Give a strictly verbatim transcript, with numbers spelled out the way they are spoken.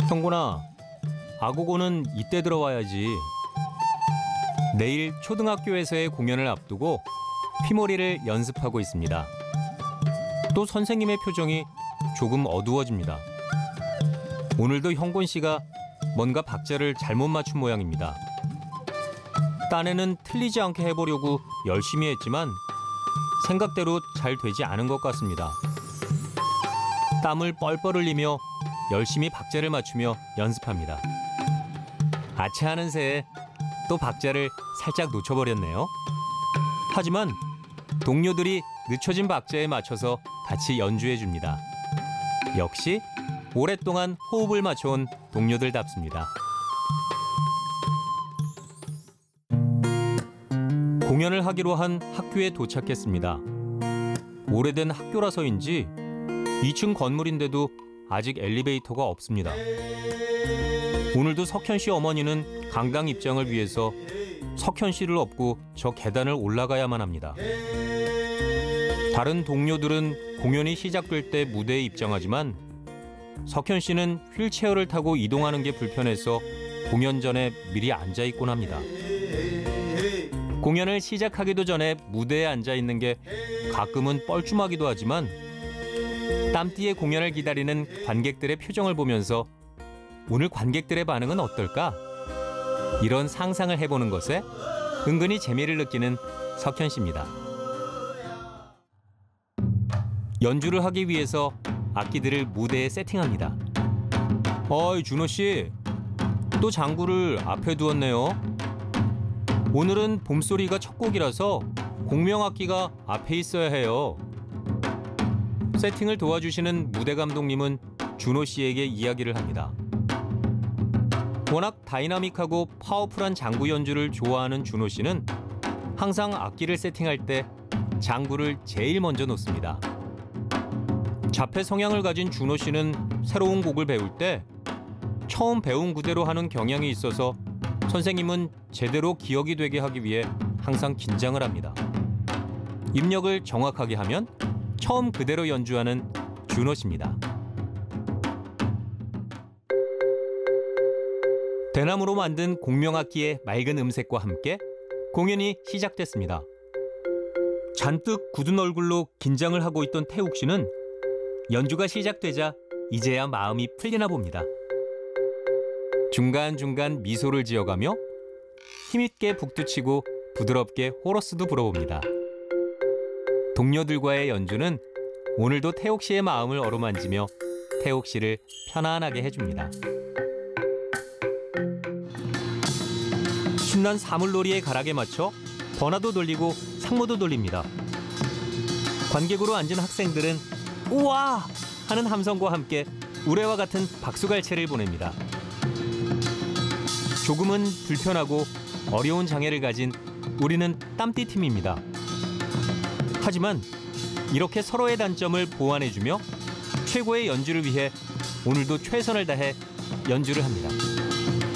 형곤아, 아고고는 이때 들어와야지. 내일 초등학교에서의 공연을 앞두고 휘몰이를 연습하고 있습니다. 또 선생님의 표정이 조금 어두워집니다. 오늘도 형곤 씨가 뭔가 박자를 잘못 맞춘 모양입니다. 딴에는 틀리지 않게 해보려고 열심히 했지만 생각대로 잘 되지 않은 것 같습니다. 땀을 뻘뻘 흘리며 열심히 박자를 맞추며 연습합니다. 아차하는 새에 또 박자를 살짝 놓쳐버렸네요. 하지만 동료들이 늦춰진 박자에 맞춰서 같이 연주해줍니다. 역시 오랫동안 호흡을 맞춰온 동료들답습니다. 공연을 하기로 한 학교에 도착했습니다. 오래된 학교라서인지 이 층 건물인데도 아직 엘리베이터가 없습니다. 오늘도 석현 씨 어머니는 강당 입장을 위해서 석현 씨를 업고 저 계단을 올라가야만 합니다. 다른 동료들은 공연이 시작될 때 무대에 입장하지만 석현 씨는 휠체어를 타고 이동하는 게 불편해서 공연 전에 미리 앉아 있곤 합니다. 공연을 시작하기도 전에 무대에 앉아 있는 게 가끔은 뻘쭘하기도 하지만 땀띠의 공연을 기다리는 관객들의 표정을 보면서 오늘 관객들의 반응은 어떨까? 이런 상상을 해보는 것에 은근히 재미를 느끼는 석현 씨입니다. 연주를 하기 위해서 악기들을 무대에 세팅합니다. 어이, 준호 씨, 또 장구를 앞에 두었네요. 오늘은 봄소리가 첫 곡이라서 공명악기가 앞에 있어야 해요. 세팅을 도와주시는 무대 감독님은 준호 씨에게 이야기를 합니다. 워낙 다이나믹하고 파워풀한 장구 연주를 좋아하는 준호 씨는 항상 악기를 세팅할 때 장구를 제일 먼저 놓습니다. 자폐 성향을 가진 준호 씨는 새로운 곡을 배울 때 처음 배운 그대로 하는 경향이 있어서 선생님은 제대로 기억이 되게 하기 위해 항상 긴장을 합니다. 입력을 정확하게 하면 처음 그대로 연주하는 준호 씨입니다. 대나무로 만든 공명악기의 맑은 음색과 함께 공연이 시작됐습니다. 잔뜩 굳은 얼굴로 긴장을 하고 있던 태욱 씨는 연주가 시작되자 이제야 마음이 풀리나 봅니다. 중간중간 미소를 지어가며 힘있게 북두치고 부드럽게 호러스도 불어봅니다. 동료들과의 연주는 오늘도 태욱 씨의 마음을 어루만지며 태욱 씨를 편안하게 해줍니다. 신난 사물놀이의 가락에 맞춰 번화도 돌리고 상모도 돌립니다. 관객으로 앉은 학생들은 우와! 하는 함성과 함께 우레와 같은 박수갈채를 보냅니다. 조금은 불편하고 어려운 장애를 가진 우리는 땀띠 팀입니다. 하지만 이렇게 서로의 단점을 보완해주며 최고의 연주를 위해 오늘도 최선을 다해 연주를 합니다.